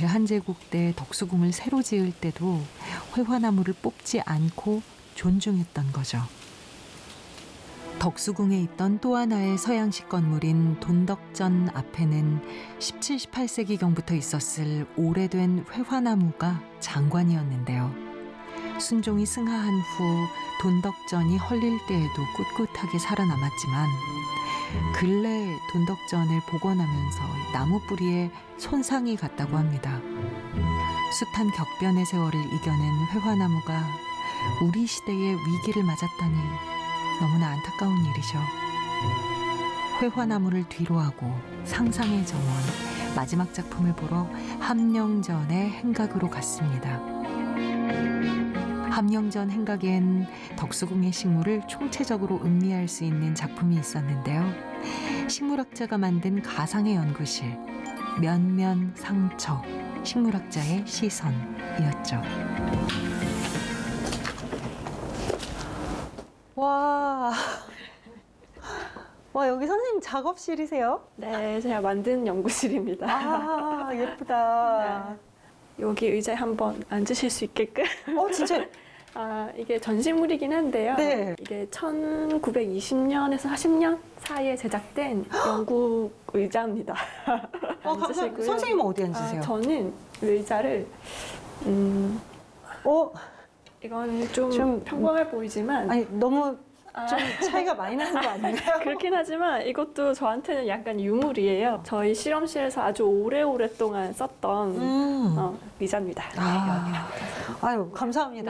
대한제국 때 덕수궁을 새로 지을 때도 회화나무를 뽑지 않고 존중했던 거죠. 덕수궁에 있던 또 하나의 서양식 건물인 돈덕전 앞에는 17, 18세기경부터 있었을 오래된 회화나무가 장관이었는데요. 순종이 승하한 후 돈덕전이 헐릴 때에도 꿋꿋하게 살아남았지만 근래 돈덕전을 복원하면서 나무 뿌리에 손상이 갔다고 합니다. 숱한 격변의 세월을 이겨낸 회화나무가 우리 시대의 위기를 맞았다니 너무나 안타까운 일이죠. 회화나무를 뒤로하고 상상의 정원 마지막 작품을 보러 함령전의 행각으로 갔습니다. 함령전 행각엔 덕수궁의 식물을 총체적으로 음미할 수 있는 작품이 있었는데요. 식물학자가 만든 가상의 연구실, 면면상처, 식물학자의 시선이었죠. 와, 여기 선생님 작업실이세요? 네, 제가 만든 연구실입니다. 아, 예쁘다. 네. 여기 의자에 한번 앉으실 수 있게끔. 진짜. 이게 전시물이긴 한데요. 네. 이게 1920년에서 40년 사이에 제작된 영국 의자입니다. 감사합니다. 선생님은 어디 앉으세요? 저는 의자를, 이건 좀 평범해 보이지만. 아니, 너무 좀 차이가 많이 나는 거 아닌가요? 그렇긴 하지만 이것도 저한테는 약간 유물이에요. 저희 실험실에서 아주 오랫동안 썼던 의자입니다. 아유, 감사합니다.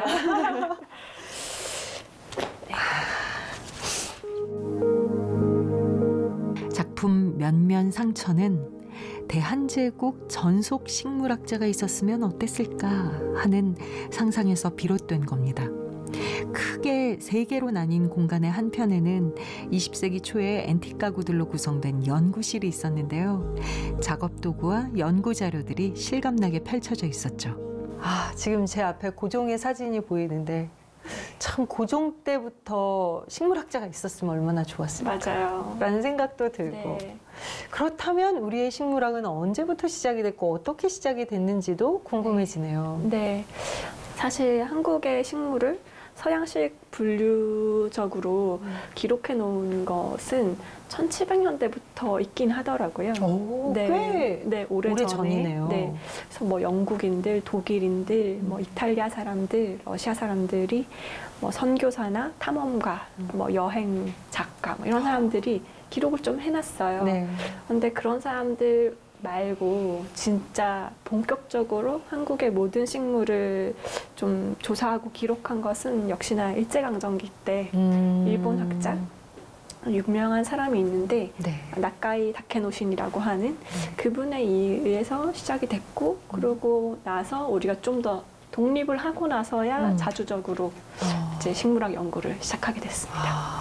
작품 면면상처는 대한제국 전속 식물학자가 있었으면 어땠을까 하는 상상에서 비롯된 겁니다. 크게 세 개로 나뉜 공간의 한편에는 20세기 초의 앤틱 가구들로 구성된 연구실이 있었는데요. 작업 도구와 연구 자료들이 실감나게 펼쳐져 있었죠. 지금 제 앞에 고종의 사진이 보이는데 참 고종 때부터 식물학자가 있었으면 얼마나 좋았을까. 맞아요. 라는 생각도 들고. 네. 그렇다면 우리의 식물학은 언제부터 시작이 됐고 어떻게 시작이 됐는지도 궁금해지네요. 네. 사실 한국의 식물을 서양식 분류적으로 기록해 놓은 것은 1700년대부터 있긴 하더라고요. 꽤 오래전이네요. 네. 그래서 뭐 영국인들, 독일인들, 뭐 이탈리아 사람들, 러시아 사람들이 뭐 선교사나 탐험가, 뭐 여행 작가 뭐 이런 사람들이 기록을 좀 해놨어요. 네. 근데 그런 사람들 말고 진짜 본격적으로 한국의 모든 식물을 좀 조사하고 기록한 것은 역시나 일제강점기 때 일본 학자 유명한 사람이 있는데 나카이 다케노신이라고 하는 그분에 의해서 시작이 됐고 그러고 나서 우리가 좀 더 독립을 하고 나서야 자주적으로 이제 식물학 연구를 시작하게 됐습니다.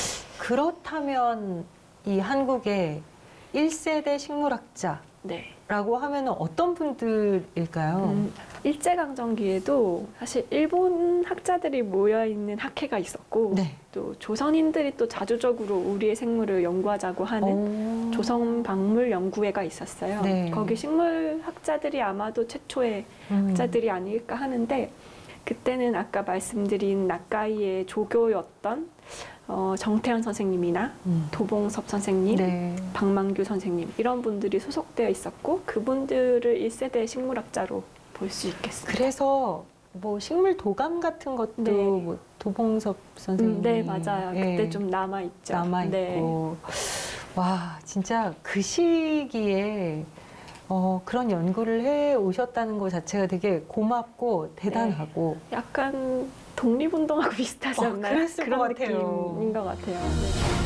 그렇다면 이 한국의 1세대 식물학자라고 하면 어떤 분들일까요? 일제강점기에도 사실 일본 학자들이 모여있는 학회가 있었고 또 조선인들이 또 자주적으로 우리의 생물을 연구하자고 하는 조선박물연구회가 있었어요. 거기 식물학자들이 아마도 최초의 학자들이 아닐까 하는데 그때는 아까 말씀드린 나카이의 조교였던 정태현 선생님이나 도봉섭 선생님, 박만규 선생님 이런 분들이 소속되어 있었고 그분들을 1세대 식물학자로 볼 수 있겠습니다. 그래서 뭐 식물 도감 같은 것도 뭐 도봉섭 선생님 네, 맞아요. 그때 좀 남아있죠. 남아있고 와 진짜 그 시기에 그런 연구를 해 오셨다는 것 자체가 되게 고맙고 대단하고 약간 독립운동하고 비슷하지 않나요? 그랬을 그런 것 같아요. 느낌인 것 같아요.